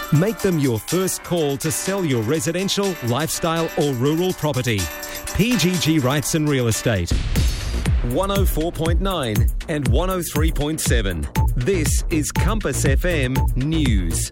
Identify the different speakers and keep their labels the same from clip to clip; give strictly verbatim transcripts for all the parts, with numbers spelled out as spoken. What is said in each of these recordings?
Speaker 1: Make them your first call to sell your residential, lifestyle or rural property. P G G Rights and Real Estate. one oh four point nine and one oh three point seven. This is Compass F M News.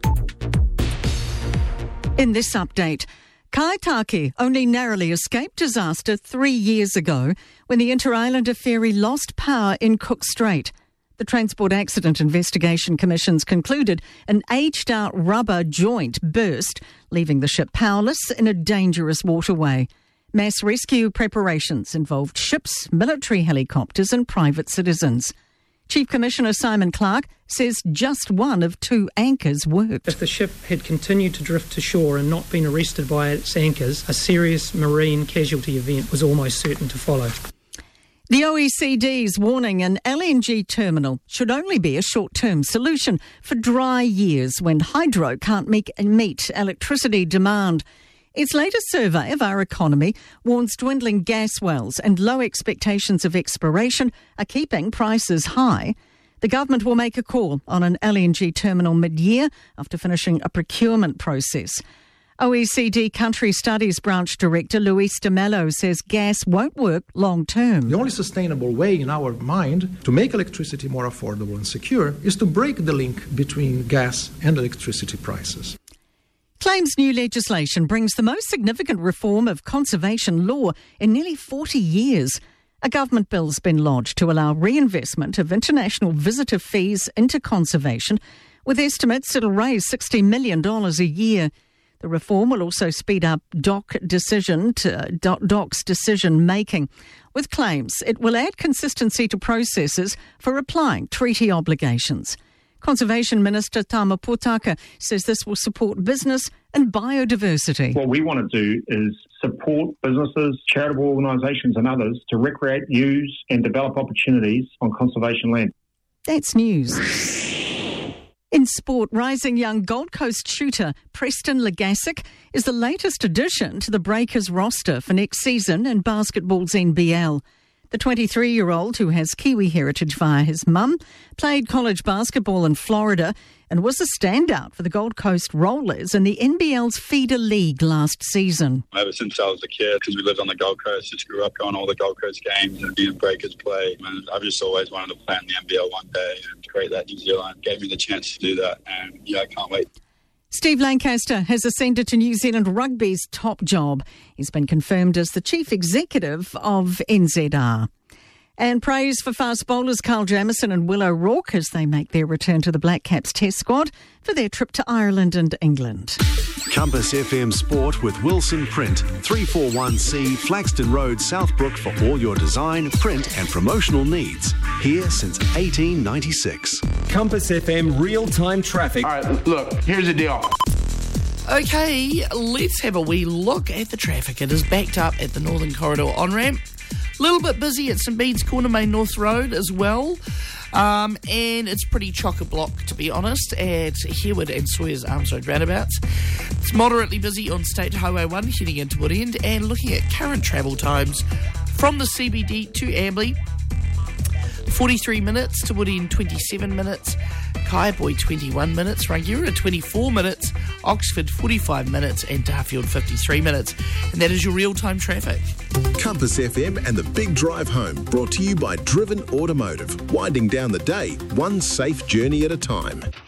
Speaker 2: In this update, Kaitaki only narrowly escaped disaster three years ago when the Inter-Islander ferry lost power in Cook Strait. The Transport Accident Investigation Commission's concluded an aged-out rubber joint burst, leaving the ship powerless in a dangerous waterway. Mass rescue preparations involved ships, military helicopters and private citizens. Chief Commissioner Simon Clark says just one of two anchors worked.
Speaker 3: If the ship had continued to drift to shore and not been arrested by its anchors, a serious marine casualty event was almost certain to follow.
Speaker 2: The O E C D's warning an L N G terminal should only be a short-term solution for dry years when hydro can't meet, meet electricity demand. Its latest survey of our economy warns dwindling gas wells and low expectations of exploration are keeping prices high. The government will make a call on an L N G terminal mid-year after finishing a procurement process. O E C D Country Studies Branch Director Luis de Mello says gas won't work long term.
Speaker 4: The only sustainable way in our mind to make electricity more affordable and secure is to break the link between gas and electricity prices.
Speaker 2: Claims new legislation brings the most significant reform of conservation law in nearly forty years. A government bill's been lodged to allow reinvestment of international visitor fees into conservation, with estimates it'll raise sixty million dollars a year. The reform will also speed up doc decision to, doc, doc's decision-making. With claims, it will add consistency to processes for applying treaty obligations. Conservation Minister Tama Potaka says this will support business and biodiversity.
Speaker 5: What we want to do is support businesses, charitable organisations and others to recreate, use and develop opportunities on conservation land.
Speaker 2: That's news. In sport, rising young Gold Coast shooter Preston Legassick is the latest addition to the Breakers roster for next season in basketball's N B L. The twenty-three-year-old, who has Kiwi heritage via his mum, played college basketball in Florida and was a standout for the Gold Coast Rollers in the N B L's feeder league last season.
Speaker 6: Ever since I was a kid, because we lived on the Gold Coast, just grew up going to all the Gold Coast games and being Breakers play. And I've just always wanted to play in the N B L one day and create that New Zealand. Gave me the chance to do that, and yeah, I can't wait.
Speaker 2: Steve Lancaster has ascended to New Zealand Rugby's top job. He's been confirmed as the chief executive of N Z R. And praise for fast bowlers Carl Jamieson and Will O'Rourke as they make their return to the Black Caps Test squad for their trip to Ireland and England.
Speaker 7: Compass F M Sport with Wilson Print, three forty-one C Flaxton Road, Southbrook for all your design, print and promotional needs. Here since eighteen ninety-six.
Speaker 1: Compass F M real-time traffic.
Speaker 8: All right, look, here's the deal.
Speaker 9: Okay, let's have a wee look at the traffic. It is backed up at the Northern Corridor on-ramp. A little bit busy at St Bede's Corner Main North Road as well. Um, and it's pretty chock-a-block, to be honest, at Herwood and Sawyers Arms Road roundabouts. It's moderately busy on State Highway one heading into Woodend, and looking at current travel times from the C B D to Amberley, forty-three minutes, to Woodend twenty-seven minutes, Kaiapoi twenty-one minutes, Rangiora twenty-four minutes, Oxford forty-five minutes and Darfield fifty-three minutes. And that is your real-time traffic.
Speaker 7: Compass F M and the Big Drive Home, brought to you by Driven Automotive. Winding down the day, one safe journey at a time.